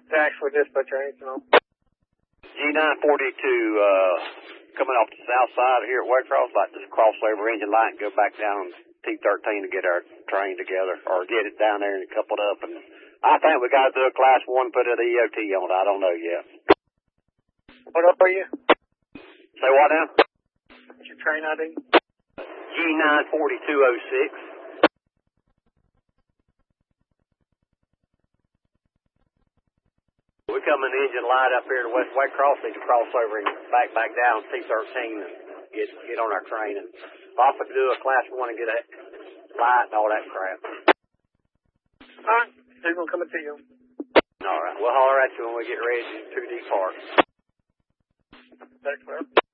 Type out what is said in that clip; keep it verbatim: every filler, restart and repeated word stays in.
Dash for dispatcher, anything else? G nine forty-two, uh, coming off the south side here at Waycross, like this crossover engine light and go back down T thirteen to get our train together, or get it down there and coupled up. And I think we got to do a class one, put an E O T on it. I don't know yet. What up are you? Say what now? What's your train I D? G nine forty-two oh six. We come in the engine light up here to West Waycross, need to cross over and back back down T thirteen and get get on our train and possibly do a class one and get a light and all that crap. All right, they're gonna come and see you. All right, we'll holler at you when we get ready to depart. That's clear.